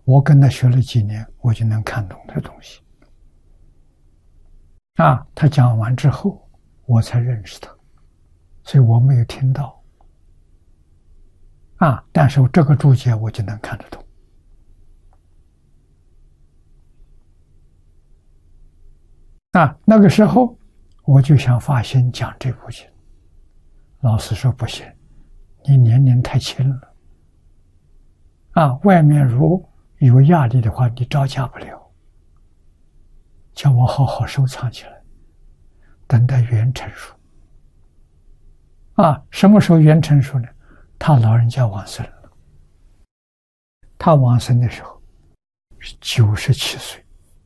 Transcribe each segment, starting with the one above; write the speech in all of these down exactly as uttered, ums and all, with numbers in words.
我跟他学了几年，我就能看懂这东西。啊，他讲完之后，我才认识他，所以我没有听到。啊，但是这个注解我就能看得懂。啊，那个时候我就想发心讲这部经，老师说不行，你年龄太轻了。啊，外面如有压力的话，你招架不了，叫我好好收藏起来，等待缘成熟。啊，什么时候缘成熟呢？他老人家往生了，他往生的时候是九十七岁。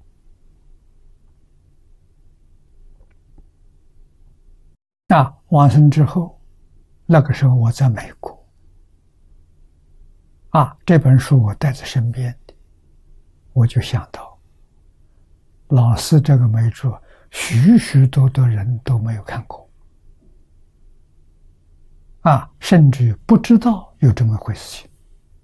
那往生之后，那个时候我在美国。啊，这本书我带在身边的，我就想到，老师这个美著，许许多多人都没有看过，啊，甚至不知道有这么回事情。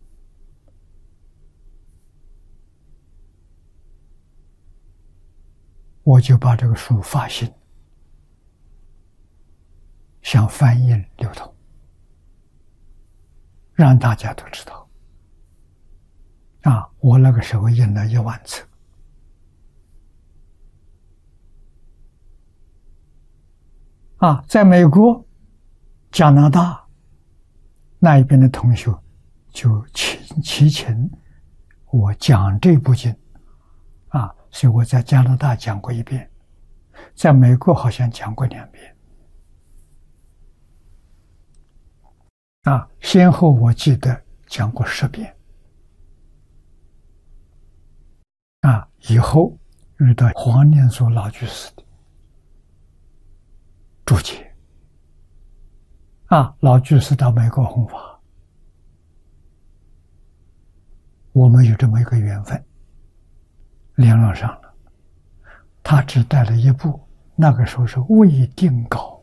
我就把这个书发行，想翻印流通，让大家都知道。啊，我那个时候印了一万册。啊，在美国、加拿大那一边的同学就祈祈请我讲这部经。啊，所以我在加拿大讲过一遍，在美国好像讲过两遍。啊，先后我记得讲过十遍。啊，以后遇到黄念祖老居士的注解。啊，老居士到美国弘法，我们有这么一个缘分，联络上了。他只带了一部，那个时候是未定稿，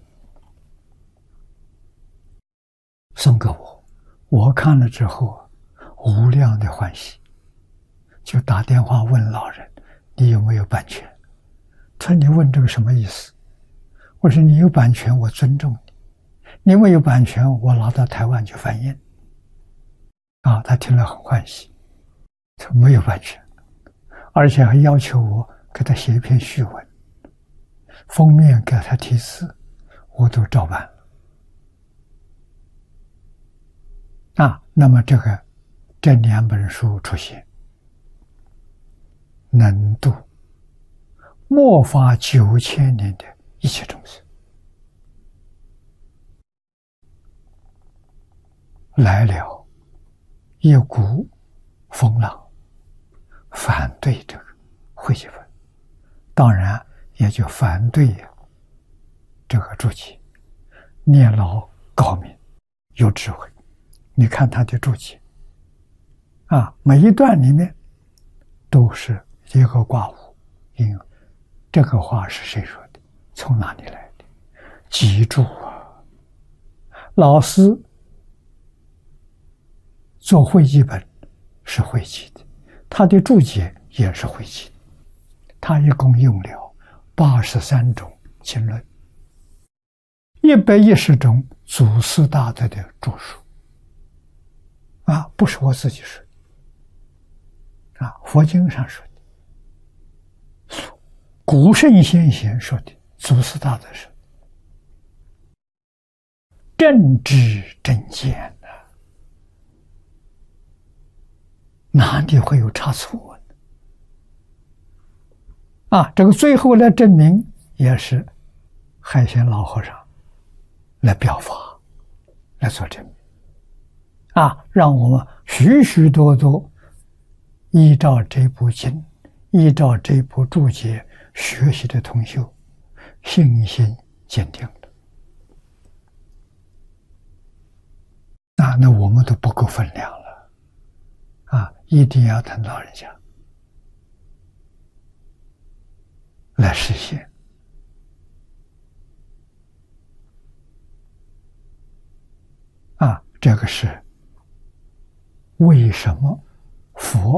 送给我。我看了之后，无量的欢喜，就打电话问老人：“你有没有版权？”他说：“你问这个什么意思？”我说：“你有版权，我尊重你；你没有版权，我拿到台湾去翻印。”啊，他听了很欢喜，说没有版权，而且还要求我给他写一篇序文，封面给他题字，我都照办了。啊，那么这个这两本书出现，能度末法九千年的一切众生，来了一股风浪，反对这个汇集本，当然也就反对这个注解。念老高明，有智慧。你看他的注解，啊，每一段里面都是一个卦物，因为这个话是谁说的？从哪里来的？记住啊！老师做汇集本是汇集的，他的注解也是汇集的。他一共用了八十三种经论，一百一十种祖师大德的著述。啊，不是我自己说的，啊，佛经上说的，古圣先贤说的，祖师大德说的，正知正见的，哪里会有差错呢？啊，这个最后来证明也是海贤老和尚来表法，来做证明。啊，让我们许许多多依照这部经，依照这部注解学习的同修，信心坚定了。啊，那我们都不够分量了，啊，一定要等老人家来实现。啊，这个是为什么佛